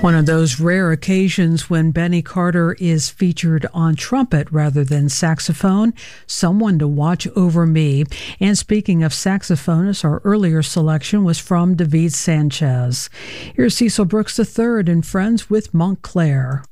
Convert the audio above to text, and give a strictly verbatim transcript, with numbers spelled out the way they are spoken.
One of those rare occasions when Benny Carter is featured on trumpet rather than saxophone, Someone to Watch Over Me. And speaking of saxophonists, our earlier selection was from David Sanchez. Here's Cecil Brooks the third and Friends with Montclair.